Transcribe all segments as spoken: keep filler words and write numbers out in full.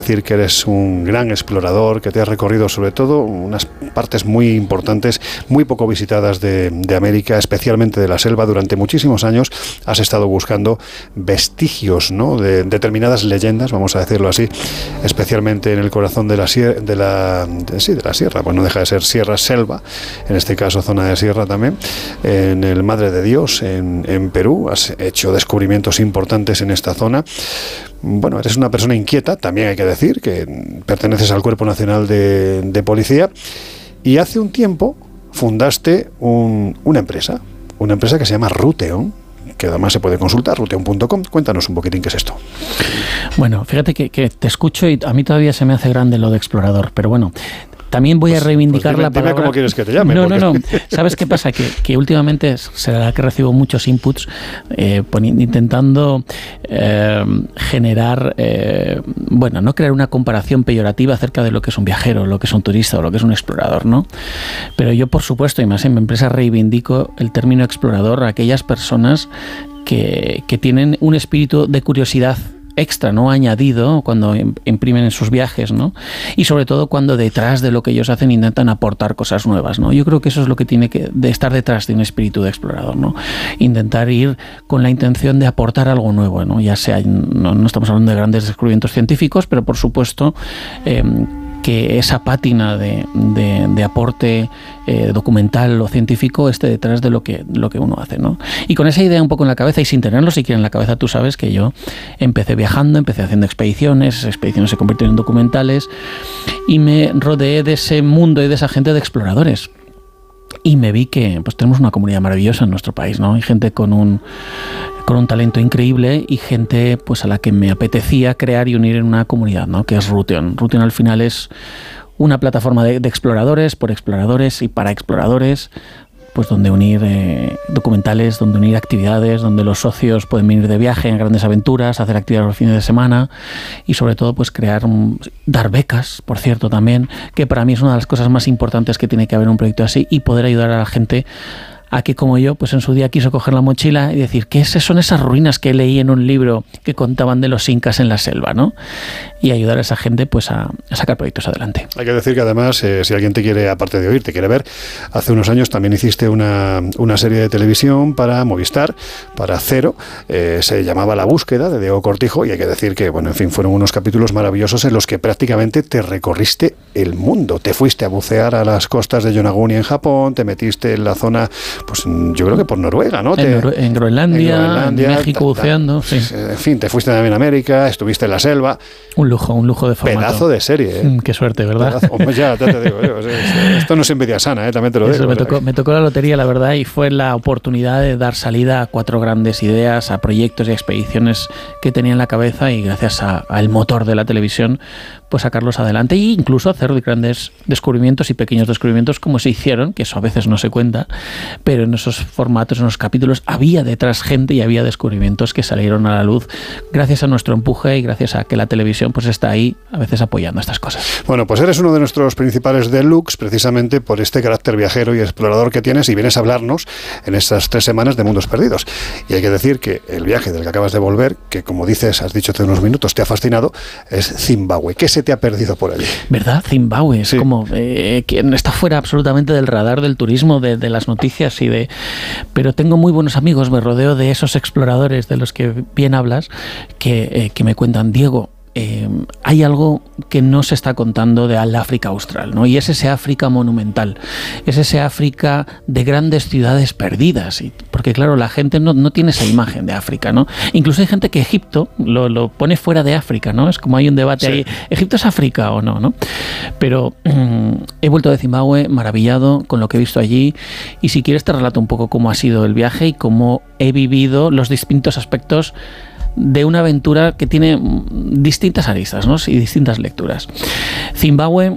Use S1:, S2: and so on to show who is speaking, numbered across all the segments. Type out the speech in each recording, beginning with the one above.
S1: decir que eres un gran explorador, que te has recorrido sobre todo unas partes muy importantes, muy poco visitadas de, de América, especialmente de la selva. Durante muchísimos años has estado buscando vestigios, ¿no?, de determinadas leyendas, vamos a decirlo así, especialmente en el corazón de la sierra, de la, de, sí, de la sierra, pues no deja de ser sierra selva, en este caso zona de sierra también, en el Madre de Dios, en, en Perú. Has hecho descubrimientos importantes en esta zona. Bueno, eres una persona inquieta, también hay que decir, que perteneces al Cuerpo Nacional de, de Policía, y hace un tiempo fundaste un, una empresa, una empresa que se llama Ruteon, que además se puede consultar, ruteon punto com. Cuéntanos un poquitín qué es esto.
S2: Bueno, fíjate que, que te escucho y a mí todavía se me hace grande lo de explorador, pero bueno, también voy pues, a reivindicar pues dime, la palabra.
S1: Dime cómo quieres que te llame.
S2: No,
S1: porque...
S2: no, no. ¿Sabes qué pasa? Que, que últimamente será que recibo muchos inputs eh, poniendo, intentando eh, generar, eh, bueno, no crear una comparación peyorativa acerca de lo que es un viajero, lo que es un turista o lo que es un explorador, ¿no? Pero yo, por supuesto, y más en mi empresa, reivindico el término explorador a aquellas personas que, que tienen un espíritu de curiosidad extra, ¿no?, añadido cuando imprimen en sus viajes, ¿no? Y sobre todo cuando detrás de lo que ellos hacen intentan aportar cosas nuevas, ¿no? Yo creo que eso es lo que tiene que de estar detrás de un espíritu de explorador, ¿no? Intentar ir con la intención de aportar algo nuevo, ¿no? Ya sea, no, no estamos hablando de grandes descubrimientos científicos, pero por supuesto eh, que esa pátina de, de, de aporte eh, documental o científico esté detrás de lo que, lo que uno hace, ¿no? Y con esa idea un poco en la cabeza y sin tenerlo siquiera en la cabeza, tú sabes que yo empecé viajando, empecé haciendo expediciones, esas expediciones se convirtieron en documentales y me rodeé de ese mundo y de esa gente de exploradores. Y me vi que pues tenemos una comunidad maravillosa en nuestro país, ¿no? Hay gente con un con un talento increíble y gente pues a la que me apetecía crear y unir en una comunidad, ¿no?, que es Ruteon. Ruteon al final es una plataforma de, de exploradores, por exploradores y para exploradores, pues donde unir eh, documentales, donde unir actividades, donde los socios pueden venir de viaje en grandes aventuras, hacer actividades los fines de semana y sobre todo pues crear, dar becas, por cierto, también, que para mí es una de las cosas más importantes que tiene que haber en un proyecto así, y poder ayudar a la gente a que, como yo, pues en su día quiso coger la mochila y decir, ¿qué son esas ruinas que leí en un libro que contaban de los incas en la selva, ¿no? Y ayudar a esa gente pues a, a sacar proyectos adelante.
S1: Hay que decir que además, eh, si alguien te quiere, aparte de oír, te quiere ver, hace unos años también hiciste una, una serie de televisión para Movistar, para Cero, eh, se llamaba La Búsqueda, de Diego Cortijo, y hay que decir que, bueno, en fin, fueron unos capítulos maravillosos en los que prácticamente te recorriste el mundo. Te fuiste a bucear a las costas de Yonaguni en Japón, te metiste en la zona, pues yo creo que por Noruega, ¿no?
S2: En,
S1: te,
S2: Nor- en, Groenlandia, en Groenlandia, en México, ta, ta, buceando. Sí.
S1: En fin, te fuiste también a América, estuviste en la selva.
S2: Un lujo, un lujo de formato.
S1: Pedazo de serie, ¿eh?
S2: Mm, qué suerte, ¿verdad?
S1: Pedazo, hombre, ya, ya te digo yo. Esto no es envidia sana, ¿eh? También te lo
S2: Eso
S1: digo.
S2: Me tocó, me tocó la lotería, la verdad, y fue la oportunidad de dar salida a cuatro grandes ideas, a proyectos y expediciones que tenía en la cabeza, y gracias al motor de la televisión, pues sacarlos adelante e incluso hacer grandes descubrimientos y pequeños descubrimientos como se hicieron, que eso a veces no se cuenta, pero en esos formatos, en los capítulos, había detrás gente y había descubrimientos que salieron a la luz gracias a nuestro empuje y gracias a que la televisión pues está ahí a veces apoyando estas cosas.
S1: Bueno, pues eres uno de nuestros principales deluxe precisamente por este carácter viajero y explorador que tienes, y vienes a hablarnos en estas tres semanas de Mundos Perdidos. Y hay que decir que el viaje del que acabas de volver, que como dices, has dicho hace unos minutos, te ha fascinado, es Zimbabue. ¿Qué se te ha perdido por allí?
S2: ¿Verdad? Zimbabue es
S1: sí.
S2: como eh, que está fuera absolutamente del radar del turismo, de, de las noticias y de... Pero tengo muy buenos amigos, me rodeo de esos exploradores de los que bien hablas, que, eh, que me cuentan, Diego, Eh, hay algo que no se está contando de al África austral, ¿no? Y es ese África monumental, es ese África de grandes ciudades perdidas, y, porque claro, la gente no, no tiene esa imagen de África, ¿no? Incluso hay gente que Egipto lo, lo pone fuera de África, ¿no? Es como hay un debate sí. ahí, ¿Egipto es África o no, no? Pero mm, he vuelto de Zimbabue maravillado con lo que he visto allí, y si quieres te relato un poco cómo ha sido el viaje y cómo he vivido los distintos aspectos de una aventura que tiene distintas aristas, ¿no? Y distintas lecturas. Zimbabue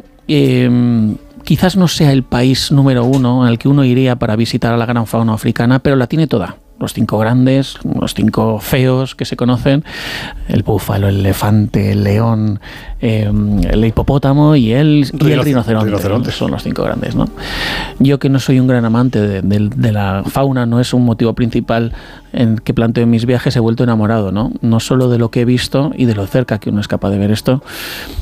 S2: eh, quizás no sea el país número uno al que uno iría para visitar a la gran fauna africana, pero la tiene toda. Los cinco grandes, los cinco feos que se conocen, el búfalo, el elefante, el león, eh, el hipopótamo y el, y el rinoceronte, rinoceronte. Son los cinco grandes, ¿no? Yo, que no soy un gran amante de, de, de la fauna, no es un motivo principal en que planteo en mis viajes, he vuelto enamorado, ¿no? No solo de lo que he visto y de lo cerca que uno es capaz de ver esto,